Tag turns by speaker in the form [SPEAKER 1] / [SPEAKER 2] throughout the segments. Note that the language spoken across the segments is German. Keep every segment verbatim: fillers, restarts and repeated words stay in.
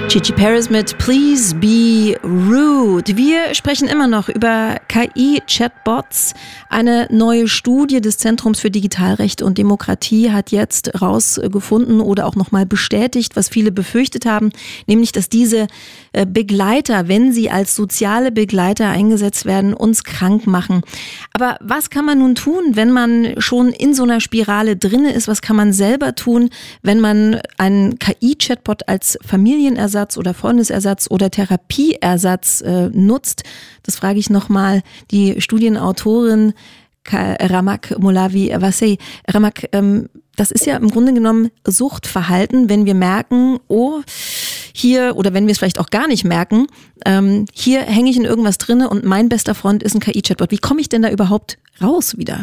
[SPEAKER 1] Gigi Paris mit Please Be Rude. Wir sprechen immer noch über K I-Chatbots. Eine neue Studie des Zentrums für Digitalrecht und Demokratie hat jetzt rausgefunden oder auch nochmal bestätigt, was viele befürchtet haben, nämlich, dass diese Begleiter, wenn sie als soziale Begleiter eingesetzt werden, uns krank machen. Aber was kann man nun tun, wenn man schon in so einer Spirale drinne ist? Was kann man selber tun, wenn man einen K I-Chatbot als Familienersatz oder Freundesersatz oder Therapieersatz äh, nutzt? Das frage ich nochmal die Studienautorin Ramak Molavi-Vassey. Ramak, ähm, das ist ja im Grunde genommen Suchtverhalten, wenn wir merken, oh, hier, oder wenn wir es vielleicht auch gar nicht merken, ähm, hier hänge ich in irgendwas drinne und mein bester Freund ist ein K I-Chatbot. Wie komme ich denn da überhaupt raus wieder?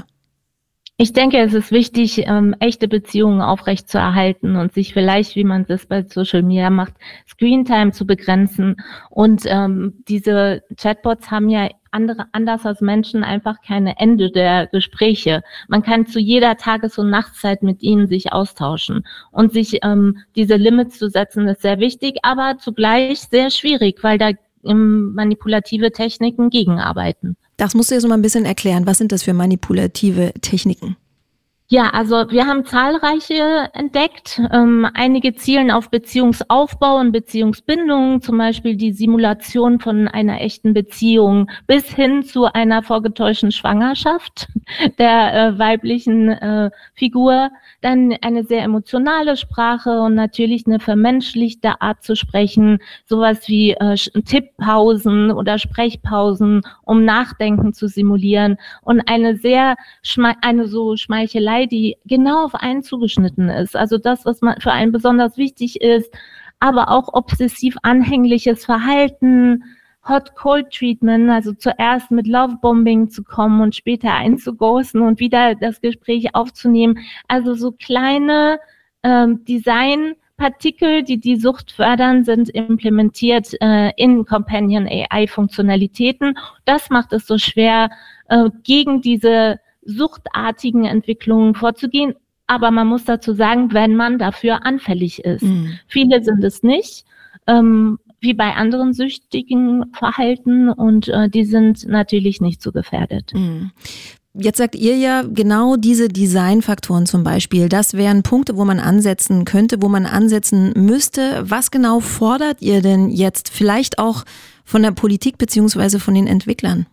[SPEAKER 2] Ich denke, es ist wichtig, ähm, echte Beziehungen aufrechtzuerhalten und sich vielleicht, wie man das bei Social Media macht, Screentime zu begrenzen. Und ähm, diese Chatbots haben ja andere, anders als Menschen einfach keine Ende der Gespräche. Man kann zu jeder Tages- und Nachtzeit mit ihnen sich austauschen. Und sich ähm, diese Limits zu setzen, ist sehr wichtig, aber zugleich sehr schwierig, weil da ähm, manipulative Techniken gegenarbeiten.
[SPEAKER 1] Das musst du jetzt noch mal ein bisschen erklären. Was sind das für manipulative Techniken?
[SPEAKER 2] Ja, also wir haben zahlreiche entdeckt. Ähm, einige zielen auf Beziehungsaufbau und Beziehungsbindung, zum Beispiel die Simulation von einer echten Beziehung bis hin zu einer vorgetäuschten Schwangerschaft der äh, weiblichen äh, Figur. Dann eine sehr emotionale Sprache und natürlich eine vermenschlichte Art zu sprechen, sowas wie äh, Tipppausen oder Sprechpausen, um Nachdenken zu simulieren und eine sehr schme- eine so Schmeichelei, die genau auf einen zugeschnitten ist. Also das, was man für einen besonders wichtig ist, aber auch obsessiv anhängliches Verhalten, Hot-Cold-Treatment, also zuerst mit Love-Bombing zu kommen und später einzughosten und wieder das Gespräch aufzunehmen. Also so kleine ähm, Designpartikel, die die Sucht fördern, sind implementiert äh, in Companion-A I-Funktionalitäten. Das macht es so schwer, äh, gegen diese suchtartigen Entwicklungen vorzugehen. Aber man muss dazu sagen, wenn man dafür anfällig ist. Mhm. Viele sind es nicht, ähm, wie bei anderen süchtigen Verhalten, und äh, die sind natürlich nicht so gefährdet.
[SPEAKER 1] Mhm. Jetzt sagt ihr ja, genau diese Designfaktoren zum Beispiel, das wären Punkte, wo man ansetzen könnte, wo man ansetzen müsste. Was genau fordert ihr denn jetzt vielleicht auch von der Politik beziehungsweise von den Entwicklern?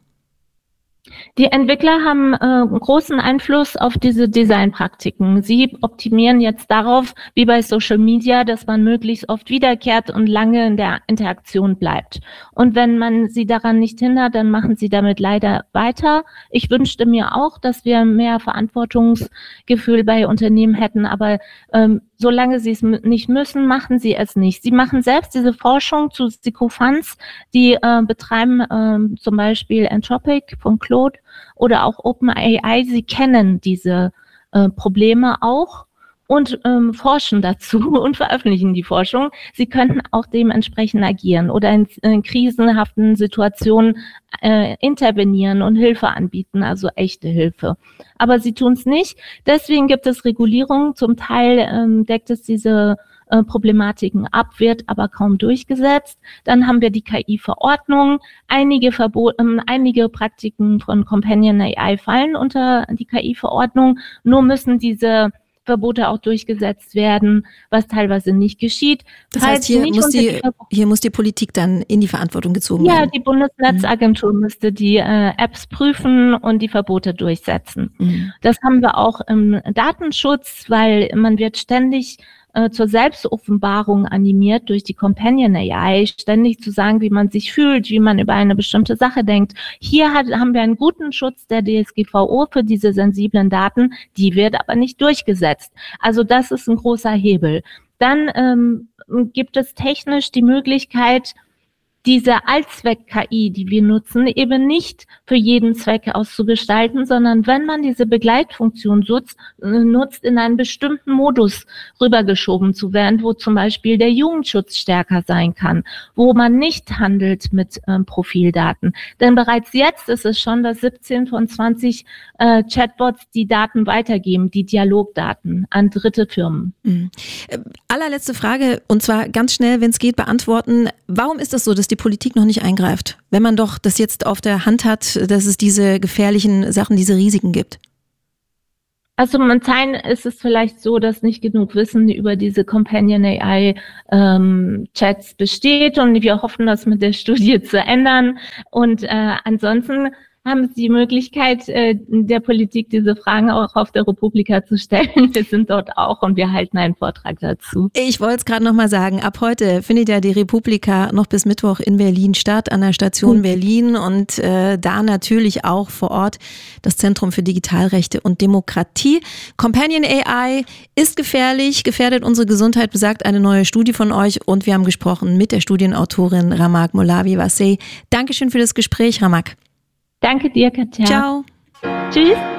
[SPEAKER 2] Die Entwickler haben äh, großen Einfluss auf diese Designpraktiken. Sie optimieren jetzt darauf, wie bei Social Media, dass man möglichst oft wiederkehrt und lange in der Interaktion bleibt. Und wenn man sie daran nicht hindert, dann machen sie damit leider weiter. Ich wünschte mir auch, dass wir mehr Verantwortungsgefühl bei Unternehmen hätten, aber ähm, solange sie es nicht müssen, machen sie es nicht. Sie machen selbst diese Forschung zu Sycophants, die äh, betreiben äh, zum Beispiel Anthropic von Claude oder auch OpenAI. Sie kennen diese äh, Probleme auch und ähm, forschen dazu und veröffentlichen die Forschung. Sie könnten auch dementsprechend agieren oder in, in krisenhaften Situationen äh, intervenieren und Hilfe anbieten, also echte Hilfe. Aber sie tun es nicht. Deswegen gibt es Regulierung. Zum Teil ähm, deckt es diese äh, Problematiken ab, wird aber kaum durchgesetzt. Dann haben wir die K I-Verordnung. Einige Verbot, ähm, einige Praktiken von Companion A I fallen unter die K I-Verordnung. Nur müssen diese Verbote auch durchgesetzt werden, was teilweise nicht geschieht.
[SPEAKER 1] Das heißt, hier muss die, hier muss die Politik dann in die Verantwortung gezogen
[SPEAKER 2] ja,
[SPEAKER 1] werden.
[SPEAKER 2] Ja, die Bundesnetzagentur mhm. müsste die äh, Apps prüfen und die Verbote durchsetzen. Mhm. Das haben wir auch im Datenschutz, weil man wird ständig äh, zur Selbstoffenbarung animiert durch die Companion A I, ständig zu sagen, wie man sich fühlt, wie man über eine bestimmte Sache denkt. Hier hat, haben wir einen guten Schutz der D S G V O für diese sensiblen Daten, die wird aber nicht durchgesetzt. Also das ist ein großer Hebel. Dann ähm, gibt es technisch die Möglichkeit, diese Allzweck-K I, die wir nutzen, eben nicht für jeden Zweck auszugestalten, sondern wenn man diese Begleitfunktion nutzt, nutzt in einen bestimmten Modus rübergeschoben zu werden, wo zum Beispiel der Jugendschutz stärker sein kann, wo man nicht handelt mit ähm, Profildaten. Denn bereits jetzt ist es schon, dass siebzehn von zwanzig äh, Chatbots die Daten weitergeben, die Dialogdaten an dritte Firmen.
[SPEAKER 1] Mhm. Äh, allerletzte Frage, und zwar ganz schnell, wenn es geht, beantworten. Warum ist es so, dass die Politik noch nicht eingreift, wenn man doch das jetzt auf der Hand hat, dass es diese gefährlichen Sachen, diese Risiken gibt?
[SPEAKER 2] Also momentan ist es vielleicht so, dass nicht genug Wissen über diese Companion A I ähm, Chats besteht und wir hoffen, das mit der Studie zu ändern. Und äh, ansonsten haben Sie die Möglichkeit, äh, der Politik diese Fragen auch auf der Republika zu stellen. Wir sind dort auch und wir halten einen Vortrag dazu.
[SPEAKER 1] Ich wollte es gerade noch mal sagen, ab heute findet ja die Republika noch bis Mittwoch in Berlin statt, an der Station mhm. Berlin und äh, da natürlich auch vor Ort das Zentrum für Digitalrechte und Demokratie. Companion A I ist gefährlich, gefährdet unsere Gesundheit, besagt eine neue Studie von euch und wir haben gesprochen mit der Studienautorin Ramak Molavi-Wasey. Dankeschön für das Gespräch, Ramak.
[SPEAKER 2] Danke dir, Katja.
[SPEAKER 1] Ciao.
[SPEAKER 2] Tschüss.